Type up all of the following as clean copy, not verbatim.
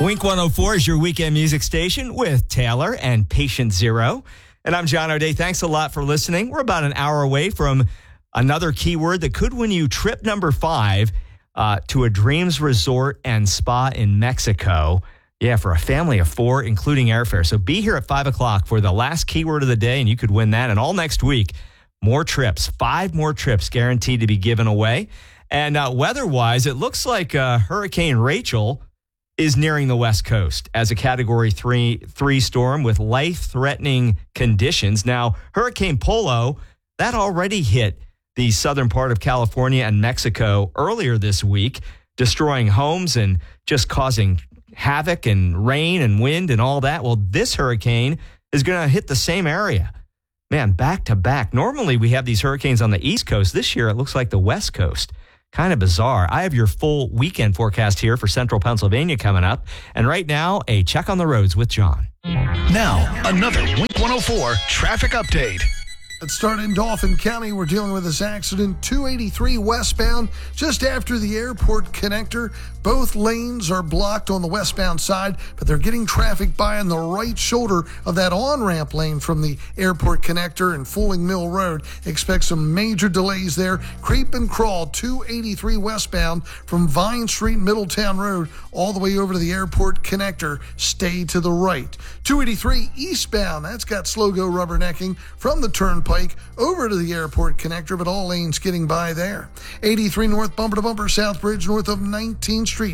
Wink 104 is your weekend music station with Taylor and Patient Zero. And I'm John O'Day. Thanks a lot for listening. We're about an hour away from another keyword that could win you trip number 5 to a Dreams Resort and Spa in Mexico. Yeah, for a family of 4, including airfare. So be here at 5 o'clock for the last keyword of the day, and you could win that. And all next week, more trips, 5 more trips guaranteed to be given away. And weather-wise, it looks like Hurricane Rachel is nearing the West Coast as a Category 3 storm with life-threatening conditions. Now, Hurricane Polo, that already hit the southern part of California and Mexico earlier this week, destroying homes and just causing havoc and rain and wind and all that. Well, this hurricane is going to hit the same area. Man, back to back. Normally, we have these hurricanes on the East Coast. This year, it looks like the West Coast. Kind of bizarre. I have your full weekend forecast here for central Pennsylvania coming up. And right now, a check on the roads with John. Now, another Wink 104 traffic update. Let's start in Dauphin County. We're dealing with this accident, 283 westbound, just after the airport connector. Both lanes are blocked on the westbound side, but they're getting traffic by on the right shoulder of that on-ramp lane from the airport connector and Fooling Mill Road. Expect some major delays there. Creep and crawl, 283 westbound from Vine Street, Middletown Road, all the way over to the airport connector. Stay to the right. 283 eastbound, that's got slow-go rubbernecking from the turnpike over to the airport connector, but all lanes getting by there. 83 north bumper to bumper, South Bridge north of 19th Street.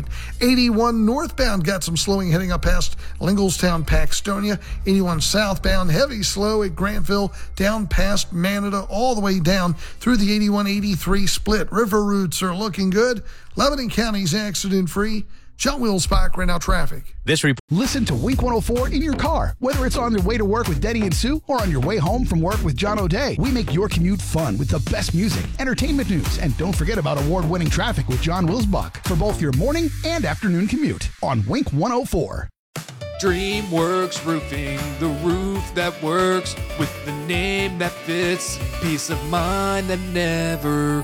81 northbound got some slowing heading up past Linglestown, Paxtonia. 81 southbound, heavy slow at Grantville, down past Manada, all the way down through the 81-83 split. River routes are looking good. Lebanon County's accident free. John Wilsbach, right now traffic. Listen to Wink 104 in your car, whether it's on your way to work with Denny and Sue or on your way home from work with John O'Day. We make your commute fun with the best music, entertainment news, and don't forget about award-winning traffic with John Wilsbach for both your morning and afternoon commute on Wink 104. DreamWorks Roofing, the roof that works with the name that fits, peace of mind that never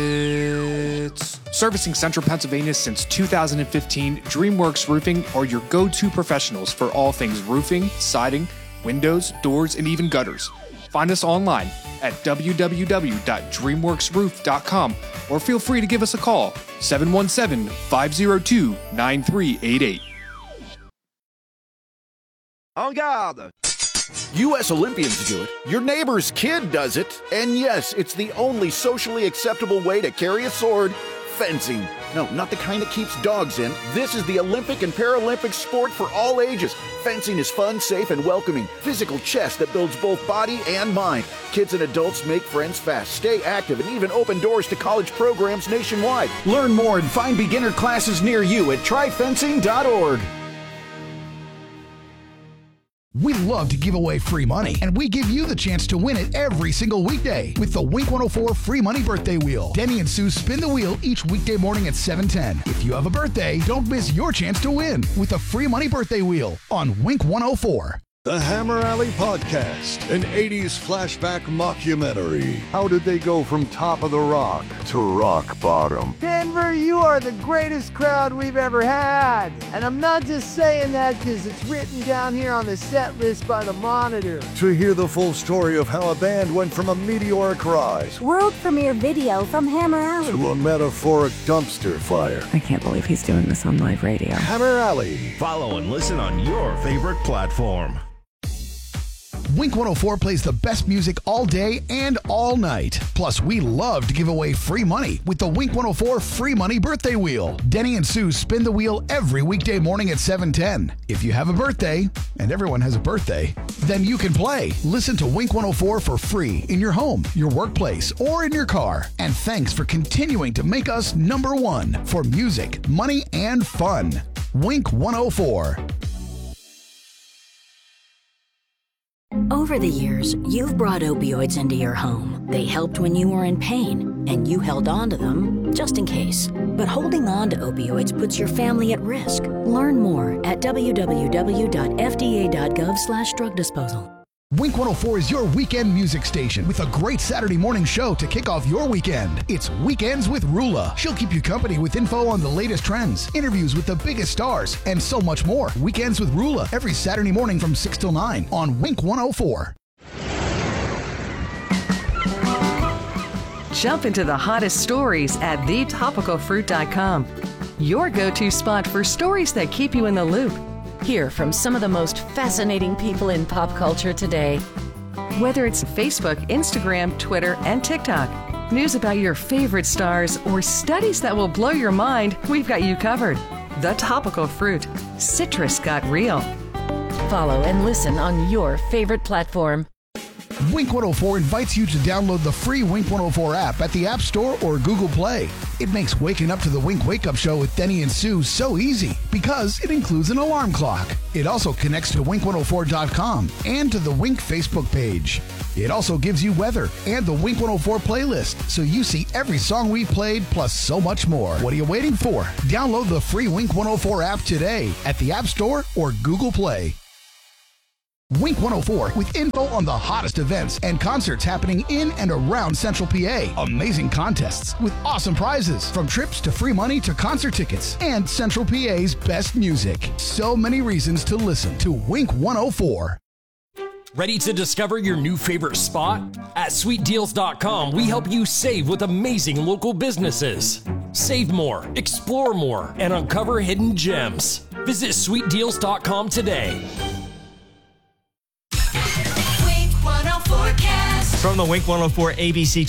quits. Servicing Central Pennsylvania since 2015, DreamWorks Roofing are your go-to professionals for all things roofing, siding, windows, doors, and even gutters. Find us online at www.dreamworksroof.com or feel free to give us a call, 717-502-9388. En garde! U.S. Olympians do it, your neighbor's kid does it, and yes, it's the only socially acceptable way to carry a sword, fencing. No, not the kind that keeps dogs in. This is the Olympic and Paralympic sport for all ages. Fencing is fun, safe, and welcoming. Physical chess that builds both body and mind. Kids and adults make friends fast, stay active, and even open doors to college programs nationwide. Learn more and find beginner classes near you at tryfencing.org. We love to give away free money, and we give you the chance to win it every single weekday with the Wink 104 Free Money Birthday Wheel. Denny and Sue spin the wheel each weekday morning at 7:10. If you have a birthday, don't miss your chance to win with the Free Money Birthday Wheel on Wink 104. The Hammer Alley Podcast, an 80s flashback mockumentary. How did they go from top of the rock to rock bottom? Denver, you are the greatest crowd we've ever had. And I'm not just saying that because it's written down here on the set list by the Monitor. To hear the full story of how a band went from a meteoric rise world premiere video from Hammer Alley to a metaphoric dumpster fire. I can't believe he's doing this on live radio. Hammer Alley. Follow and listen on your favorite platform. Wink 104 plays the best music all day and all night. Plus, we love to give away free money with the Wink 104 Free Money Birthday Wheel. Denny and Sue spin the wheel every weekday morning at 7:10. If you have a birthday, and everyone has a birthday, then you can play. Listen to Wink 104 for free in your home, your workplace, or in your car. And thanks for continuing to make us number one for music, money, and fun. Wink 104. Over the years, you've brought opioids into your home. They helped when you were in pain, and you held on to them just in case. But holding on to opioids puts your family at risk. Learn more at www.fda.gov/drug disposal. Wink 104 is your weekend music station with a great Saturday morning show to kick off your weekend. It's Weekends with Rula. She'll keep you company with info on the latest trends, interviews with the biggest stars, and so much more. Weekends with Rula every Saturday morning from 6 till 9 on Wink 104. Jump into the hottest stories at thetopicalfruit.com. Your go-to spot for stories that keep you in the loop. Hear from some of the most fascinating people in pop culture today. Whether it's Facebook, Instagram, Twitter, and TikTok, news about your favorite stars, or studies that will blow your mind, we've got you covered. The Topical Fruit. Citrus got real. Follow and listen on your favorite platform. Wink 104 invites you to download the free Wink 104 app at the App Store or Google Play. It makes waking up to the Wink Wake Up Show with Denny and Sue so easy because it includes an alarm clock. It also connects to Wink104.com and to the Wink Facebook page. It also gives you weather and the Wink 104 playlist, so you see every song we've played plus so much more. What are you waiting for? Download the free Wink 104 app today at the App Store or Google Play. Wink 104 with info on the hottest events and concerts happening in and around Central PA. Amazing contests with awesome prizes, from trips to free money to concert tickets, and Central PA's best music. So many reasons to listen to Wink 104. Ready to discover your new favorite spot? At sweetdeals.com, we help you save with amazing local businesses. Save more, explore more, and uncover hidden gems. Visit sweetdeals.com today. From the Wink 104 ABC